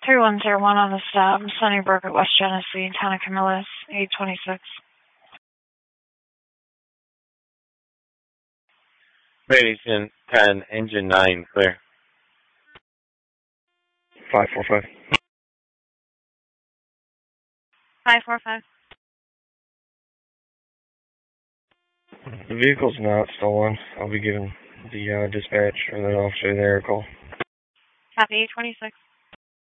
3101 on the stop, Sunnybrook at West Genesee, Town of Camillus, 826. Radiation 10, engine 9, clear. 545. 545. The vehicle's not stolen. I'll be giving the dispatch or the officer there a call. Copy, 826.